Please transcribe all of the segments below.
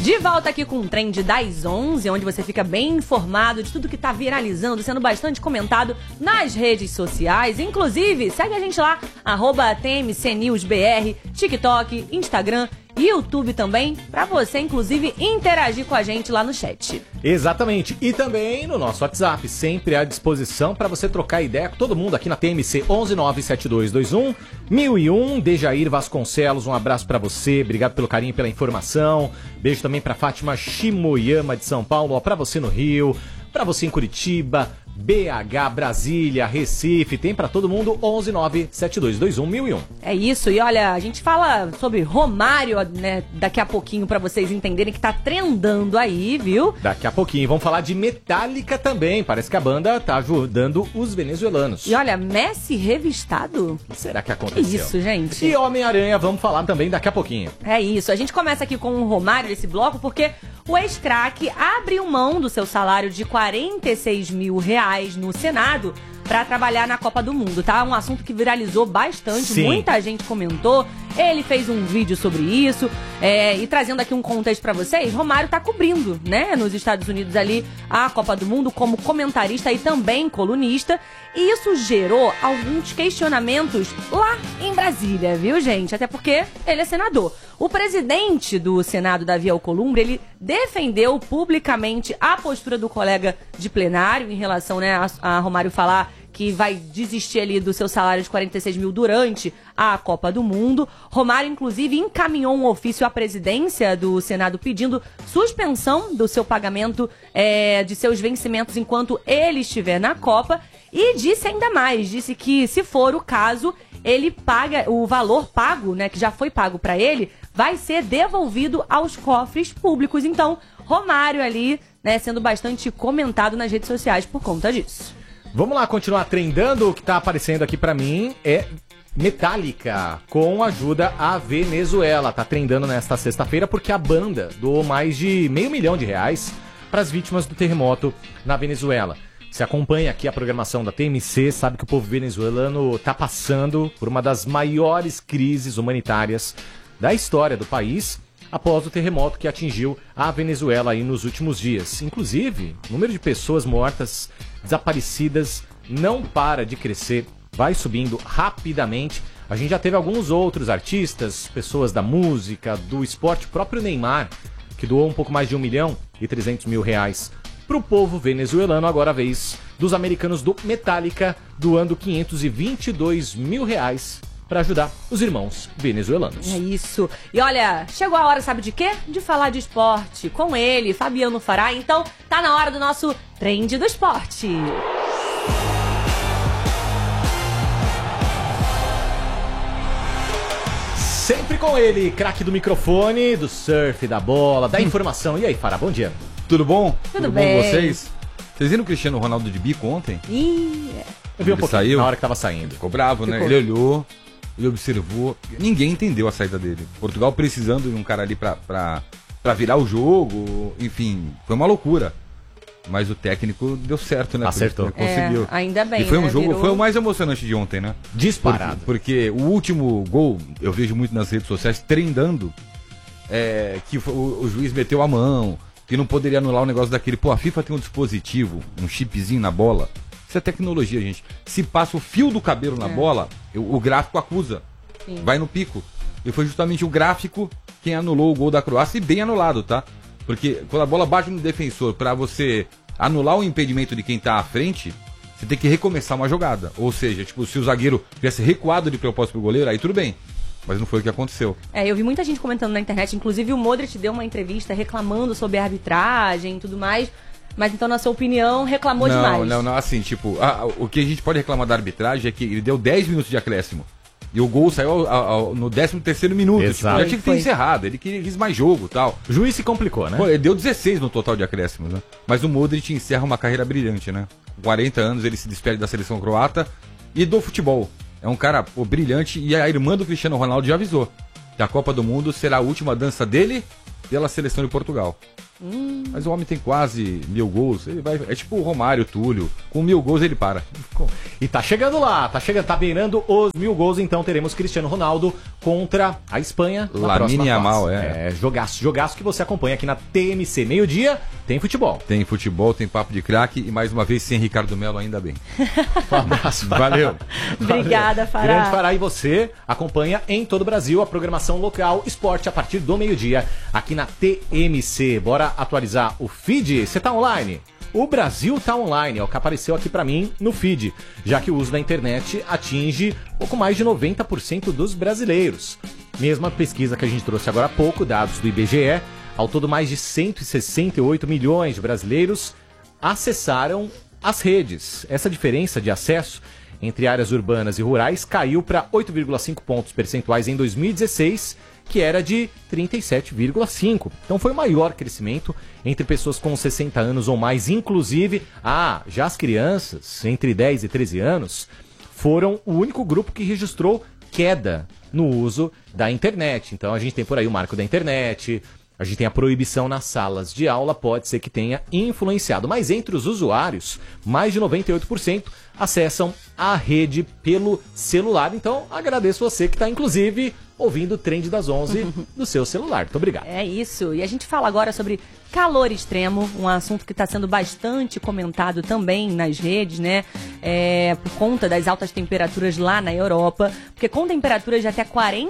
De volta aqui com o Trend das 11, onde você fica bem informado de tudo que tá viralizando, sendo bastante comentado nas redes sociais. Inclusive, segue a gente lá, @TMCNewsBR, TikTok, Instagram, YouTube também, pra você, inclusive, interagir com a gente lá no chat. Exatamente. E também no nosso WhatsApp, sempre à disposição para você trocar ideia com todo mundo aqui na TMC 1197221-1001. Dejair Vasconcelos, um abraço para você, obrigado pelo carinho e pela informação. Beijo também para Fátima Shimoyama de São Paulo, para você no Rio, para você em Curitiba, BH, Brasília, Recife, tem pra todo mundo, 1197221-1001. É isso, e olha, a gente fala sobre Romário, né, daqui a pouquinho pra vocês entenderem que tá trendando aí, viu? Daqui a pouquinho, vamos falar de Metallica também, parece que a banda tá ajudando os venezuelanos. E olha, Messi revistado? O que será que aconteceu? Que isso, gente? E Homem-Aranha, vamos falar também daqui a pouquinho. É isso, a gente começa aqui com o Romário nesse bloco, porque o ex-craque abriu mão do seu salário de R$46 mil no Senado para trabalhar na Copa do Mundo, tá? Um assunto que viralizou bastante, Sim. Muita gente comentou, ele fez um vídeo sobre isso, e trazendo aqui um contexto para vocês, Romário tá cobrindo, né, nos Estados Unidos ali a Copa do Mundo como comentarista e também colunista, e isso gerou alguns questionamentos lá em Brasília, viu, gente? Até porque ele é senador. O presidente do Senado, Davi Alcolumbre, ele defendeu publicamente a postura do colega de plenário em relação, né, a Romário falar que vai desistir ali do seu salário de 46 mil durante a Copa do Mundo. Romário, inclusive, encaminhou um ofício à presidência do Senado pedindo suspensão do seu pagamento de seus vencimentos enquanto ele estiver na Copa. E disse ainda mais, disse que, se for o caso, ele paga, o valor pago, né, que já foi pago para ele, vai ser devolvido aos cofres públicos. Então, Romário ali, né, sendo bastante comentado nas redes sociais por conta disso. Vamos lá, continuar trendando. O que tá aparecendo aqui pra mim é Metallica, com ajuda à Venezuela. Tá trendando nesta sexta-feira porque a banda doou mais de R$500 mil para as vítimas do terremoto na Venezuela. Você acompanha aqui a programação da TMC, sabe que o povo venezuelano tá passando por uma das maiores crises humanitárias da história do país, após o terremoto que atingiu a Venezuela aí nos últimos dias. Inclusive, o número de pessoas mortas, desaparecidas, não para de crescer, vai subindo rapidamente. A gente já teve alguns outros artistas, pessoas da música, do esporte, o próprio Neymar, que doou um pouco mais de R$1,3 mil para o povo venezuelano. Agora a vez dos americanos do Metallica, doando R$522 mil para ajudar os irmãos venezuelanos. É isso. E olha, chegou a hora, sabe de quê? De falar de esporte com ele, Fabiano Fará. Então, tá na hora do nosso Trend do Esporte. Sempre com ele, craque do microfone, do surf, da bola, da informação. E aí, Fará, bom dia. Tudo bom? Tudo bem com bem. vocês? Vocês viram o Cristiano Ronaldo de bico ontem? Eu vi um pouquinho saiu na hora que tava saindo. Ficou bravo, né? Ele olhou, ele observou. Ninguém entendeu a saída dele. Portugal precisando de um cara ali pra virar o jogo. Enfim, foi uma loucura. Mas o técnico deu certo, né? Acertou. Ele conseguiu. Ainda bem, E foi um né? jogo, foi o mais emocionante de ontem, né? Disparado. Porque o último gol, eu vejo muito nas redes sociais, trendando, que o juiz meteu a mão, que não poderia anular o negócio daquele. Pô, a FIFA tem um dispositivo, um chipzinho na bola. Isso é tecnologia, gente. Se passa o fio do cabelo na bola, o gráfico acusa. Sim. Vai no pico. E foi justamente o gráfico quem anulou o gol da Croácia, e bem anulado, tá? Porque quando a bola bate no defensor, pra você anular o impedimento de quem tá à frente, você tem que recomeçar uma jogada. Ou seja, tipo, se o zagueiro tivesse recuado de propósito pro goleiro, aí tudo bem. Mas não foi o que aconteceu. Eu vi muita gente comentando na internet, inclusive o Modric deu uma entrevista reclamando sobre a arbitragem e tudo mais, mas então, na sua opinião, reclamou demais. Não, assim, tipo, o que a gente pode reclamar da arbitragem é que ele deu 10 minutos de acréscimo. E o gol saiu no 13º minuto. Tipo, já tinha que ter encerrado. Ele quis mais jogo e tal. O juiz se complicou, né? Pô, ele deu 16 no total de acréscimos, né? Mas o Modric encerra uma carreira brilhante, né? Com 40 anos ele se despede da seleção croata e do futebol. É um cara, pô, brilhante. E a irmã do Cristiano Ronaldo já avisou que a Copa do Mundo será a última dança dele pela seleção de Portugal. Mas o homem tem quase 1000 gols. Ele vai, é tipo o Romário, o Túlio. Com 1000 gols ele para. E tá chegando lá, tá beirando os 1000 gols, então teremos Cristiano Ronaldo contra a Espanha na Lamine próxima Yamal, fase. Jogaço que você acompanha aqui na TMC. Meio-dia, tem futebol. Tem futebol, tem papo de craque e mais uma vez sem Ricardo Melo, ainda bem. Um abraço. Valeu. Obrigada, Fará. Grande Fará, e você acompanha em todo o Brasil a programação local esporte a partir do meio-dia aqui na TMC. Bora atualizar o feed? Você tá online? O Brasil tá online, é o que apareceu aqui pra mim no feed, já que o uso da internet atinge pouco mais de 90% dos brasileiros. Mesma pesquisa que a gente trouxe agora há pouco, dados do IBGE, ao todo mais de 168 milhões de brasileiros acessaram as redes. Essa diferença de acesso entre áreas urbanas e rurais caiu para 8,5 pontos percentuais em 2016, que era de 37,5. Então foi o maior crescimento entre pessoas com 60 anos ou mais, inclusive, já as crianças entre 10 e 13 anos foram o único grupo que registrou queda no uso da internet. Então a gente tem por aí o marco da internet, a gente tem a proibição nas salas de aula, pode ser que tenha influenciado. Mas entre os usuários, mais de 98% acessam a rede pelo celular. Então agradeço você que está, inclusive, ouvindo o Trend das 11 do seu celular. Muito obrigado. É isso. E a gente fala agora sobre calor extremo, um assunto que está sendo bastante comentado também nas redes, né? Por conta das altas temperaturas lá na Europa. Porque com temperaturas de até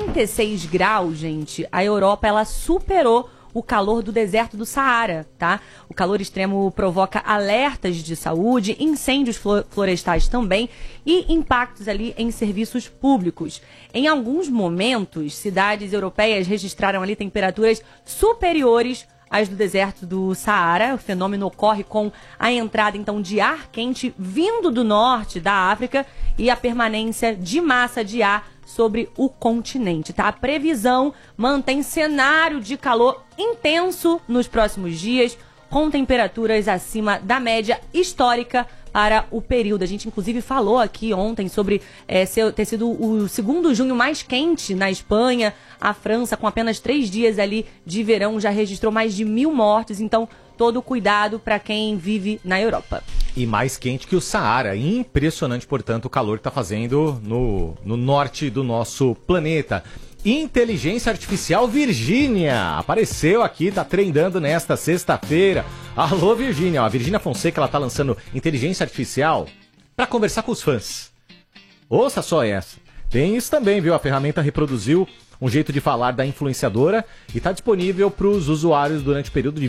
46 graus, gente, a Europa, ela superou o calor do deserto do Saara, tá? O calor extremo provoca alertas de saúde, incêndios florestais também e impactos ali em serviços públicos. Em alguns momentos, cidades europeias registraram ali temperaturas superiores às do deserto do Saara. O fenômeno ocorre com a entrada, então, de ar quente vindo do norte da África e a permanência de massa de ar sobre o continente, tá? A previsão mantém cenário de calor intenso nos próximos dias, com temperaturas acima da média histórica para o período. A gente, inclusive, falou aqui ontem sobre ter sido o segundo junho mais quente na Espanha. A França, com apenas 3 dias ali de verão, já registrou mais de 1000 mortes. Então, todo cuidado para quem vive na Europa. E mais quente que o Saara. Impressionante, portanto, o calor que está fazendo no norte do nosso planeta. Inteligência Artificial Virgínia apareceu aqui, tá trendando nesta sexta-feira. Alô, Virgínia. A Virgínia Fonseca, ela tá lançando inteligência artificial para conversar com os fãs. Ouça só essa. Tem isso também, viu? A ferramenta reproduziu um jeito de falar da influenciadora e está disponível para os usuários durante o período de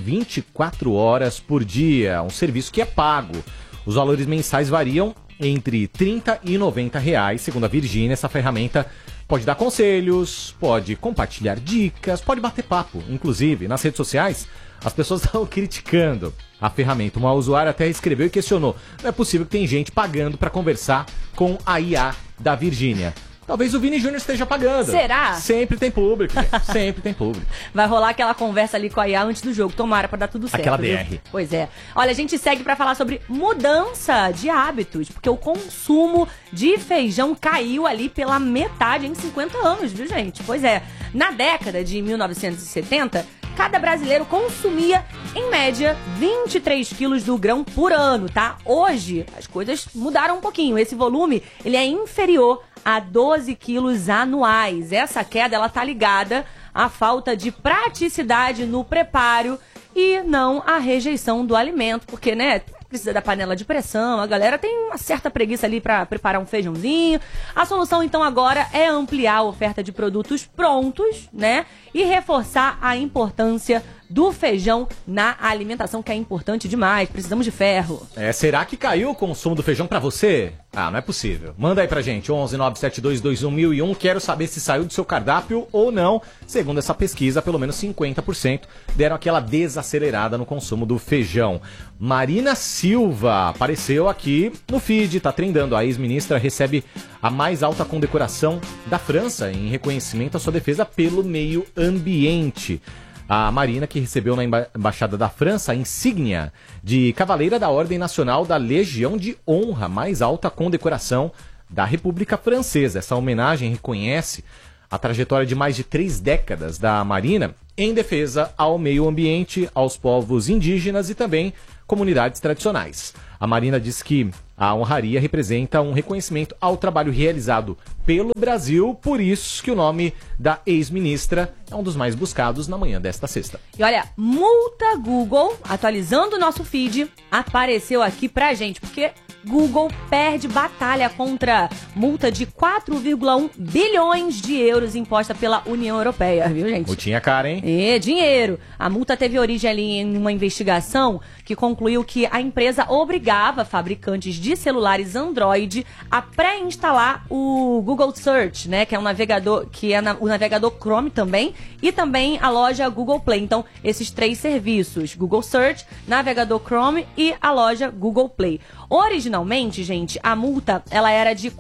24 horas por dia. Um serviço que é pago. Os valores mensais variam entre R$30 e R$90. Segundo a Virgínia, essa ferramenta pode dar conselhos, pode compartilhar dicas, pode bater papo. Inclusive, nas redes sociais, as pessoas estão criticando a ferramenta. Uma usuária até escreveu e questionou: não é possível que tem gente pagando para conversar com a IA da Virgínia. Talvez o Vini Júnior esteja pagando. Será? Sempre tem público, gente. Sempre tem público. Vai rolar aquela conversa ali com a IA antes do jogo. Tomara pra dar tudo certo. Aquela viu? DR. Pois é. Olha, a gente segue pra falar sobre mudança de hábitos, porque o consumo de feijão caiu ali pela metade em 50 anos, viu, gente? Pois é. Na década de 1970, cada brasileiro consumia, em média, 23 quilos do grão por ano, tá? Hoje, as coisas mudaram um pouquinho. Esse volume, ele é inferior a 12 quilos anuais. Essa queda, ela tá ligada à falta de praticidade no preparo e não à rejeição do alimento, porque, né, precisa da panela de pressão, a galera tem uma certa preguiça ali para preparar um feijãozinho. A solução, então, agora é ampliar a oferta de produtos prontos, né, e reforçar a importância do feijão na alimentação, que é importante demais. Precisamos de ferro. Será que caiu o consumo do feijão pra você? Não é possível. Manda aí pra gente, 11972211001. Quero saber se saiu do seu cardápio ou não. Segundo essa pesquisa, pelo menos 50% deram aquela desacelerada no consumo do feijão. Marina Silva apareceu aqui no feed, tá trendando. A ex-ministra recebe a mais alta condecoração da França em reconhecimento à sua defesa pelo meio ambiente. A Marina, que recebeu na Embaixada da França a insígnia de Cavaleira da Ordem Nacional da Legião de Honra, mais alta condecoração da República Francesa. Essa homenagem reconhece a trajetória de mais de 3 décadas da Marina em defesa ao meio ambiente, aos povos indígenas e também comunidades tradicionais. A Marina diz que a honraria representa um reconhecimento ao trabalho realizado pelo Brasil, por isso que o nome da ex-ministra é um dos mais buscados na manhã desta sexta. E olha, multa Google, atualizando o nosso feed, apareceu aqui pra gente, porque Google perde batalha contra multa de 4,1 bilhões de euros imposta pela União Europeia, viu, gente? Multinha cara, hein? É, dinheiro. A multa teve origem ali em uma investigação que concluiu que a empresa obrigava fabricantes de celulares Android a pré-instalar o Google Search, né, que é um navegador, o navegador Chrome também, e também a loja Google Play. Então, esses três serviços, Google Search, navegador Chrome e a loja Google Play. Originalmente, gente, a multa ela era de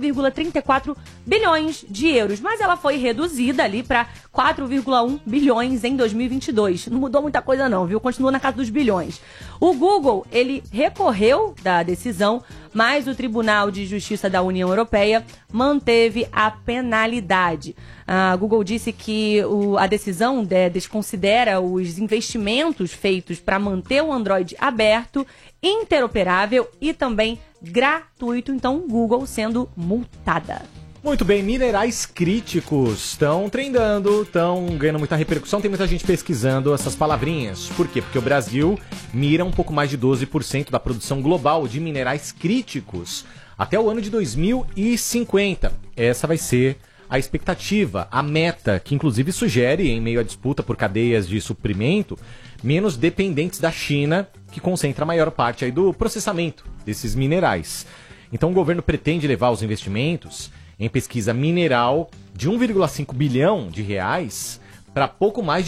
4,34 bilhões de euros, mas ela foi reduzida ali para 4,1 bilhões em 2022. Não mudou muita coisa não, viu? Continua na casa dos bilhões. O Google, ele recorreu da decisão, mas o Tribunal de Justiça da União Europeia manteve a penalidade. A Google disse que a decisão desconsidera os investimentos feitos para manter o Android aberto, interoperável e também gratuito. Então, Google sendo multada. Muito bem, minerais críticos estão trendando, estão ganhando muita repercussão, tem muita gente pesquisando essas palavrinhas. Por quê? Porque o Brasil mira um pouco mais de 12% da produção global de minerais críticos até o ano de 2050. Essa vai ser a expectativa, a meta, que inclusive sugere, em meio à disputa por cadeias de suprimento, menos dependentes da China, que concentra a maior parte aí do processamento desses minerais. Então o governo pretende levar os investimentos em pesquisa mineral de 1,5 bilhão de reais para pouco mais de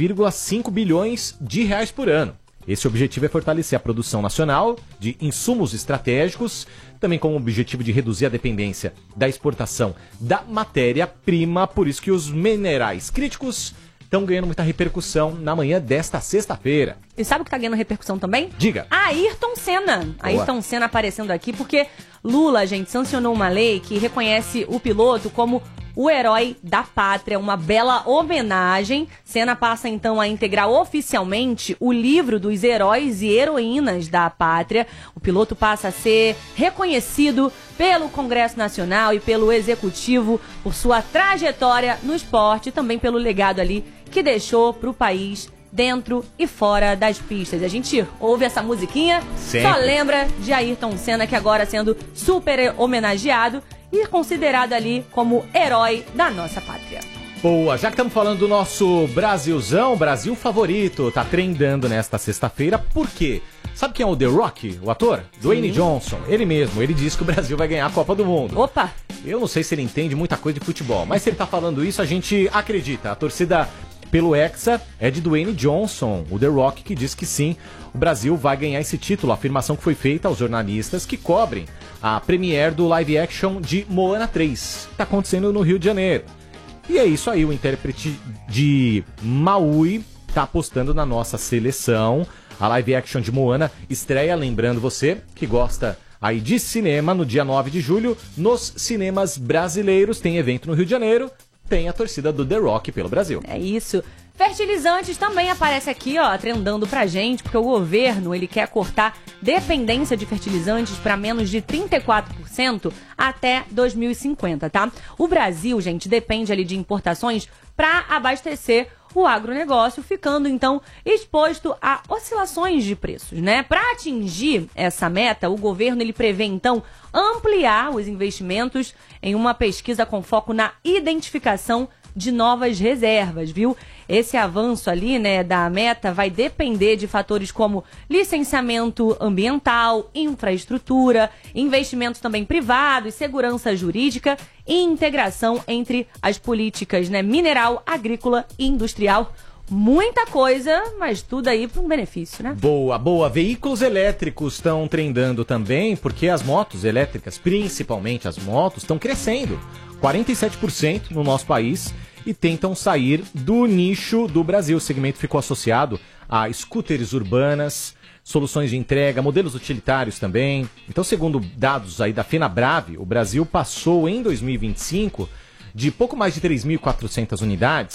2,5 bilhões de reais por ano. Esse objetivo é fortalecer a produção nacional de insumos estratégicos, também com o objetivo de reduzir a dependência da exportação da matéria-prima, por isso que os minerais críticos estão ganhando muita repercussão na manhã desta sexta-feira. E sabe o que está ganhando repercussão também? Diga. Ayrton Senna. Boa. Ayrton Senna aparecendo aqui porque Lula, gente, sancionou uma lei que reconhece o piloto como o herói da pátria, uma bela homenagem. Senna passa então a integrar oficialmente o livro dos heróis e heroínas da pátria. O piloto passa a ser reconhecido pelo Congresso Nacional e pelo Executivo por sua trajetória no esporte e também pelo legado ali que deixou para o país dentro e fora das pistas. A gente ouve essa musiquinha, sempre. Só lembra de Ayrton Senna, que agora sendo super homenageado e considerado ali como herói da nossa pátria. Boa, já que estamos falando do nosso Brasilzão, Brasil favorito, tá trendando nesta sexta-feira, por quê? Sabe quem é o The Rock, o ator? Dwayne Johnson, ele mesmo, ele disse que o Brasil vai ganhar a Copa do Mundo. Opa! Eu não sei se ele entende muita coisa de futebol, mas se ele tá falando isso, a gente acredita. A torcida pelo Hexa é de Dwayne Johnson, o The Rock, que diz que sim, o Brasil vai ganhar esse título. A afirmação que foi feita aos jornalistas que cobrem a premiere do live action de Moana 3, que tá acontecendo no Rio de Janeiro. E é isso aí, o intérprete de Maui tá apostando na nossa seleção. A live action de Moana estreia, lembrando você que gosta aí de cinema, no dia 9 de julho, nos cinemas brasileiros. Tem evento no Rio de Janeiro, tem a torcida do The Rock pelo Brasil. É isso. Fertilizantes também aparece aqui, ó, trendando pra gente, porque o governo, ele quer cortar dependência de fertilizantes para menos de 34% até 2050, tá? O Brasil, gente, depende ali de importações para abastecer o agronegócio, ficando então exposto a oscilações de preços, né? Para atingir essa meta, o governo ele prevê então ampliar os investimentos em uma pesquisa com foco na identificação de novas reservas, viu? Esse avanço ali, né, da meta vai depender de fatores como licenciamento ambiental, infraestrutura, investimentos também privados, segurança jurídica e integração entre as políticas, né, mineral, agrícola e industrial. Muita coisa, mas tudo aí para um benefício, né? Boa, boa. Veículos elétricos estão trendando também, porque as motos elétricas, principalmente as motos, estão crescendo. 47% no nosso país e tentam sair do nicho do Brasil. O segmento ficou associado a scooters urbanas, soluções de entrega, modelos utilitários também. Então, segundo dados aí da FenaBrave, o Brasil passou em 2025 de pouco mais de 3.400 unidades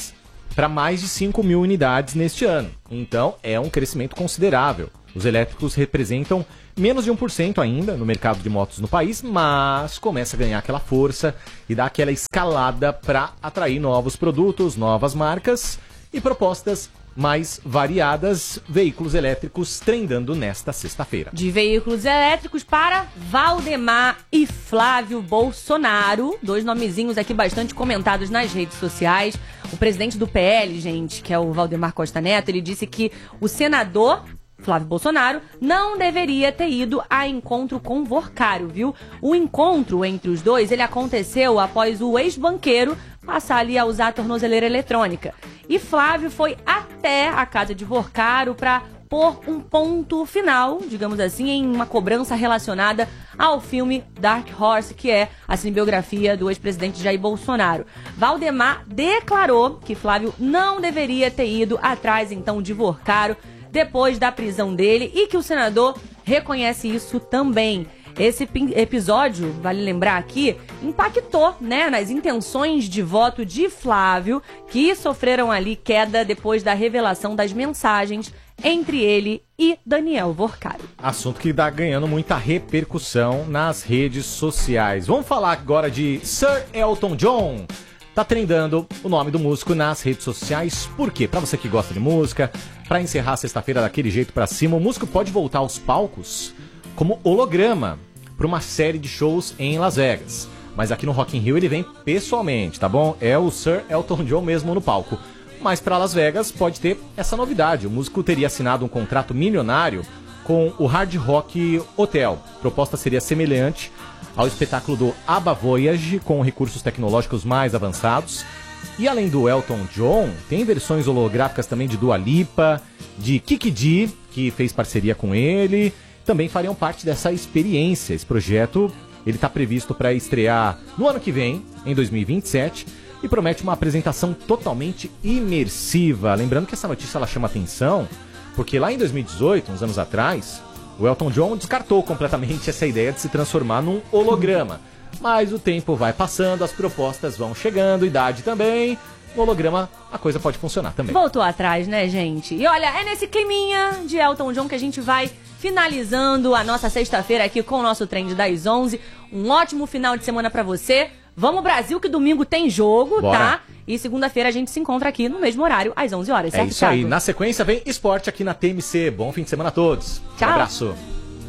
para mais de 5 mil unidades neste ano. Então, é um crescimento considerável. Os elétricos representam menos de 1% ainda no mercado de motos no país, mas começa a ganhar aquela força e dar aquela escalada para atrair novos produtos, novas marcas e propostas mais variadas, veículos elétricos trendando nesta sexta-feira. De veículos elétricos para Valdemar e Flávio Bolsonaro, 2 nomezinhos aqui bastante comentados nas redes sociais. O presidente do PL, gente, que é o Valdemar Costa Neto, ele disse que o senador Flávio Bolsonaro não deveria ter ido a encontro com Vorcário, viu? O encontro entre os dois, ele aconteceu após o ex-banqueiro passar ali a usar a tornozeleira eletrônica. E Flávio foi até a casa de Vorcário para pôr um ponto final, digamos assim, em uma cobrança relacionada ao filme Dark Horse, que é a cinebiografia do ex-presidente Jair Bolsonaro. Valdemar declarou que Flávio não deveria ter ido atrás, então, de Vorcário depois da prisão dele e que o senador reconhece isso também. Esse episódio, vale lembrar aqui, impactou, né, nas intenções de voto de Flávio, que sofreram ali queda depois da revelação das mensagens entre ele e Daniel Vorcário. Assunto que está ganhando muita repercussão nas redes sociais. Vamos falar agora de Sir Elton John. Tá trendando o nome do músico nas redes sociais. Por quê? Pra você que gosta de música, pra encerrar a sexta-feira daquele jeito pra cima, o músico pode voltar aos palcos como holograma pra uma série de shows em Las Vegas. Mas aqui no Rock in Rio ele vem pessoalmente, tá bom? É o Sir Elton John mesmo no palco. Mas pra Las Vegas pode ter essa novidade. O músico teria assinado um contrato milionário com o Hard Rock Hotel. A proposta seria semelhante ao espetáculo do ABBA Voyage, com recursos tecnológicos mais avançados. E além do Elton John, tem versões holográficas também de Dua Lipa, de Kiki Dee, que fez parceria com ele, também fariam parte dessa experiência. Esse projeto ele está previsto para estrear no ano que vem, em 2027, e promete uma apresentação totalmente imersiva. Lembrando que essa notícia ela chama atenção, porque lá em 2018, uns anos atrás, o Elton John descartou completamente essa ideia de se transformar num holograma. Mas o tempo vai passando, as propostas vão chegando, idade também. No holograma, a coisa pode funcionar também. Voltou atrás, né, gente? E olha, é nesse climinha de Elton John que a gente vai finalizando a nossa sexta-feira aqui com o nosso Trend das 11. Um ótimo final de semana pra você. Vamos Brasil, que domingo tem jogo, Bora. Tá? E segunda-feira a gente se encontra aqui no mesmo horário, às 11 horas, certo, É isso aí. Thiago? Na sequência vem esporte aqui na TMC. Bom fim de semana a todos. Tchau. Um abraço.